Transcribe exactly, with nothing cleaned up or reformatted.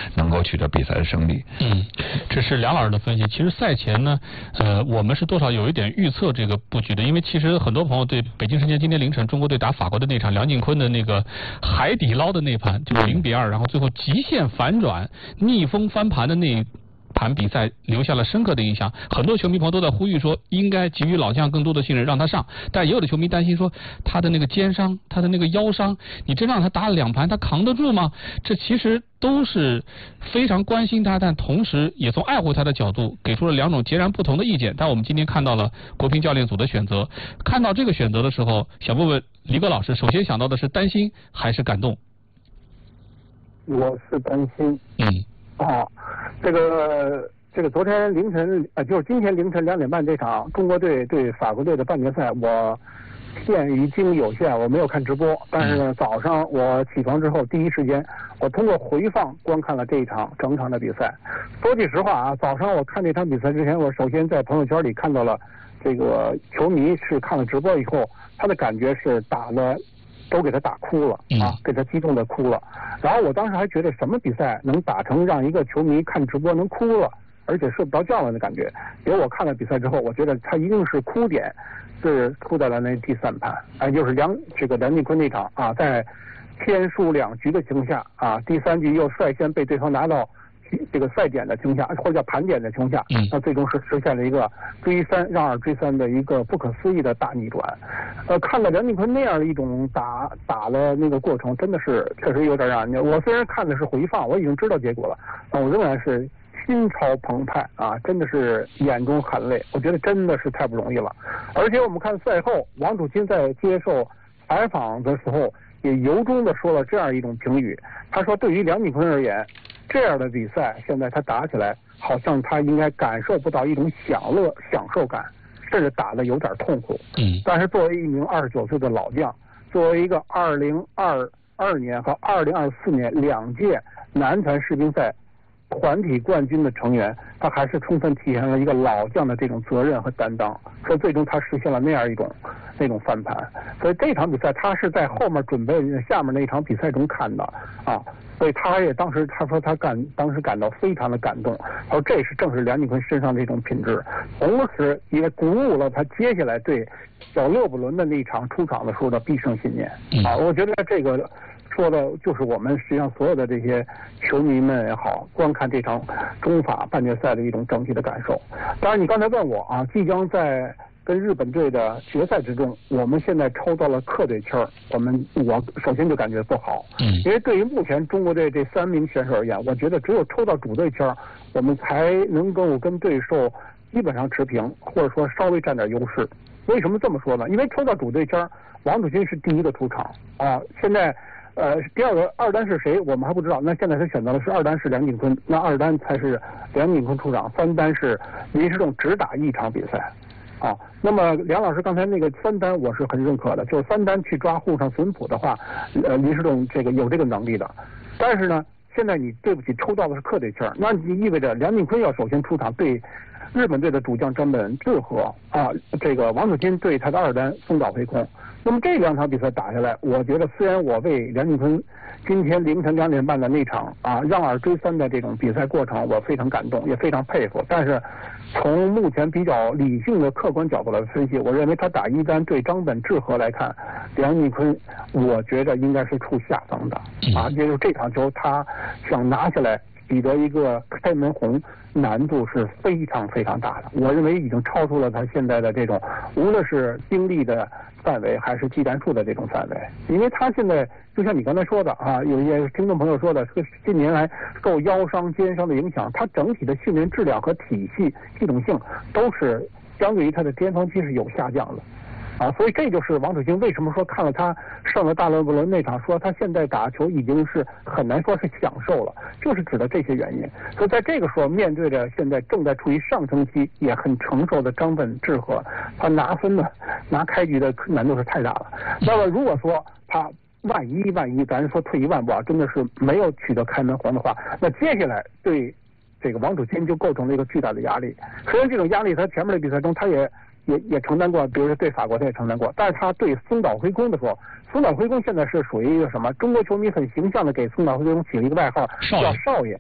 能够取得比赛的胜利。 嗯，这是梁老师的分析。其实赛前呢，呃，我们是多少有一点预测这个布局的，因为其实很多朋友对北京时间今天凌晨中国队打法国的那场梁靖昆的那个海底捞的那盘，就是零比二，然后最后极限反转、逆风翻盘的那盘比赛留下了深刻的印象，很多球迷朋友都在呼吁说应该给予老将更多的信任，让他上。但也有的球迷担心说他的那个肩伤，他的那个腰伤，你真让他打两盘，他扛得住吗？这其实都是非常关心他，但同时也从爱护他的角度给出了两种截然不同的意见。但我们今天看到了国乒教练组的选择，看到这个选择的时候，想问问黎戈老师，首先想到的是担心还是感动？ 我是担心。 嗯。 啊，这个这个昨天凌晨呃，就是今天凌晨两点半这场中国队对法国队的半决赛，我限于精力有限，我没有看直播。但是呢，早上我起床之后，第一时间我通过回放观看了这一场整场的比赛。说句实话啊，早上我看这场比赛之前，我首先在朋友圈里看到了这个球迷是看了直播以后，他的感觉是打了。都给他打哭了啊，给他激动的哭了。然后我当时还觉得什么比赛能打成让一个球迷看直播能哭了，而且睡不着觉了的感觉。结果我看了比赛之后，我觉得他一定是哭点是哭在了那第三盘，哎，就是梁这个梁靖昆那场啊，在天输两局的情况下啊，第三局又率先被对方拿到这个赛点的情况下，或者叫盘点的情况下，那最终是实现了一个追三让二追三的一个不可思议的大逆转。呃，看到梁靖昆那样的一种打打了那个过程，真的是确实有点让人。我虽然看的是回放，我已经知道结果了，但我仍然是心潮澎湃啊，真的是眼中含泪。我觉得真的是太不容易了。而且我们看赛后，王楚钦在接受采访的时候，也由衷的说了这样一种评语，他说对于梁靖昆而言，这样的比赛现在他打起来好像他应该感受不到一种享乐享受感，甚至打得有点痛苦。 嗯， 但是作为一名二十九岁的老将，作为一个二零二二年和二零二四年两届男团世乒赛团体冠军的成员，他还是充分体现了一个老将的这种责任和担当，所以最终他实现了那样一种那种翻盘。所以这场比赛他是在后面准备下面那场比赛中看的啊，所以他也当时他说他感当时感到非常的感动，他说这是正是梁靖昆身上这种品质，同时也鼓舞了他接下来对小勒布伦的那场出场的时候的必胜信念啊。我觉得这个说的就是我们实际上所有的这些球迷们也好，观看这场中法半决赛的一种整体的感受。当然你刚才问我啊，即将在跟日本队的决赛之中，我们现在抽到了客队签儿，我们我首先就感觉不好， 嗯， 因为对于目前中国队这三名选手而言，我觉得只有抽到主队签儿，我们才能够跟对手基本上持平，或者说稍微占点优势。为什么这么说呢？因为抽到主队签儿，王楚钦是第一个出场啊，现在。呃，第二个二单是谁，我们还不知道。那现在他选择的是二单是梁靖昆，那二单才是梁靖昆出场，三单是林诗栋只打一场比赛，啊。那么梁老师刚才那个三单我是很认可的，就是三单去抓沪上隼普的话，呃，林诗栋这个有这个能力的。但是呢，现在你对不起抽到的是客队签，那你意味着梁靖昆要首先出场对日本队的主将张本智和啊，这个王楚钦对他的二单松岛辉空。那么这两场比赛打下来，我觉得虽然我为梁靖昆今天凌晨两点半的那场啊让二追三的这种比赛过程我非常感动，也非常佩服，但是从目前比较理性的客观角度来分析，我认为他打一单对张本智和来看，梁靖昆我觉得应该是处下风的啊，也就是这场球他想拿下来取得一个开门红难度是非常非常大的，我认为已经超出了他现在的这种无论是精力的范围还是技战术的这种范围，因为他现在就像你刚才说的啊，有一些听众朋友说的，这个近年来受腰伤、肩伤的影响，他整体的训练质量和体系系统性都是相对于他的巅峰期是有下降的。啊，所以这就是王楚钦为什么说看了他上了大勒布伦那场，说他现在打球已经是很难说是享受了，就是指的这些原因。所以在这个时候，面对着现在正在处于上升期也很成熟的张本智和，他拿分呢，拿开局的难度是太大了。那么如果说他万一万一，咱说退一万步啊，真的是没有取得开门红的话，那接下来对这个王楚钦就构成了一个巨大的压力。虽然这种压力他前面的比赛中他也。也也承担过，比如说对法国他也承担过，但是他对松岛辉空的时候，松岛辉空现在是属于一个什么？中国球迷很形象的给松岛辉空起了一个外号叫少爷